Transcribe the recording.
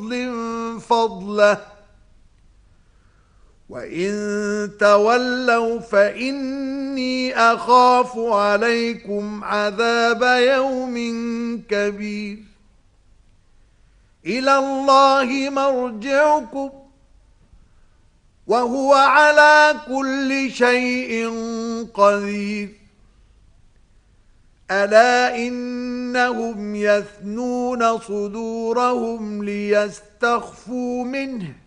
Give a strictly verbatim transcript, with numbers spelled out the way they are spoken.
فضل فضله وإن تولوا فإني أخاف عليكم عذاب يوم كبير إلى الله مرجعكم وهو على كل شيء قدير ألا إنهم يثنون صدورهم ليستخفوا منه